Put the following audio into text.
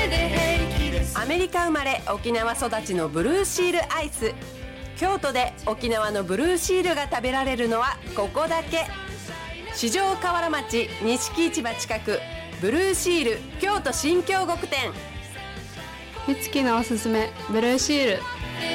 アメリカ生まれ沖縄育ちのブルーシールアイス。京都で沖縄のブルーシールが食べられるのはここだけ。四条河原町錦市場近く、ブルーシール京都新京極店。 美月のおすすめブルーシール。